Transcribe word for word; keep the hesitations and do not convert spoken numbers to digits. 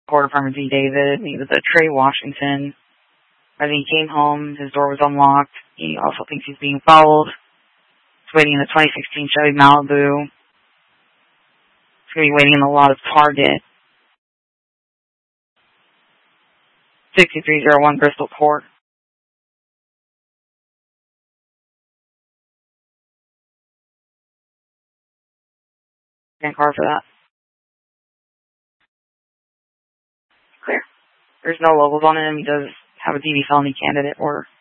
Court Department V. David. He was at Trey, Washington. I think he came home. His door was unlocked. He also thinks he's being followed. He's waiting in the twenty sixteen Chevy Malibu. He's going to be waiting in the lot of Target. sixty-three oh one Bristol Court. Stand car for that. Clear. There's no logos on him. He does have a D V felony candidate or